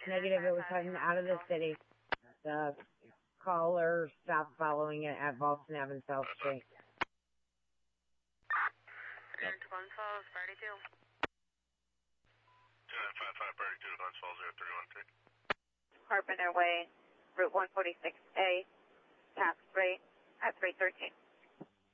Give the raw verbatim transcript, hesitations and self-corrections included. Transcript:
Negative, it was heading out of the city. The caller stopped following it at Boston Avenue South Street. And Glens Falls, thirty-two. Yeah, five five thirty-two, Glens Falls, zero three one two. Carpenter Way, Route one forty-six A, tax rate at three thirteen.